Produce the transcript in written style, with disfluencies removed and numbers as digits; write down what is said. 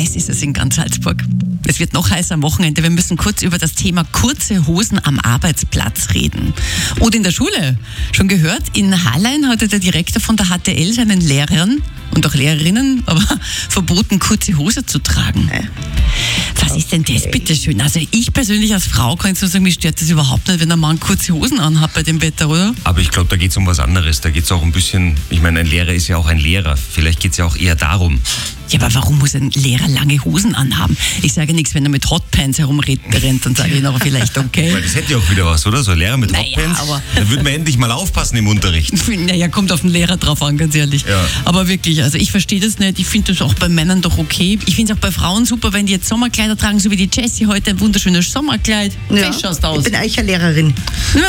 heiß ist es in ganz Salzburg. Es wird noch heißer am Wochenende. Wir müssen kurz über das Thema kurze Hosen am Arbeitsplatz reden. Und in der Schule, schon gehört, in Hallein hatte der Direktor von der HTL seinen Lehrern und auch Lehrerinnen aber verboten, kurze Hose zu tragen. Was ist denn das, bitteschön? Also ich persönlich als Frau kann jetzt nur sagen, mich stört das überhaupt nicht, wenn ein Mann kurze Hosen anhat bei dem Wetter, oder? Aber ich glaube, da geht es um was anderes. Da geht es auch ein bisschen, ich meine, ein Lehrer ist ja auch ein Lehrer. Vielleicht geht es ja auch eher darum. Ja, aber warum muss ein Lehrer lange Hosen anhaben? Ich sage nichts, wenn er mit Hotpants herumrennt, dann sage ich noch vielleicht okay. Weil das hätte ja auch wieder was, oder? So ein Lehrer mit Hotpants. Aber Da würde man endlich mal aufpassen im Unterricht. naja, kommt auf den Lehrer drauf an, ganz ehrlich. Ja. Aber wirklich, also ich verstehe das nicht. Ich finde das auch bei Männern doch okay. Ich finde es auch bei Frauen super, wenn die jetzt Sommerkleider tragen, so wie die Jessie heute, ein wunderschönes Sommerkleid. Ja, Fesch schaust aus. ich bin eigentlich eine Lehrerin. Ja.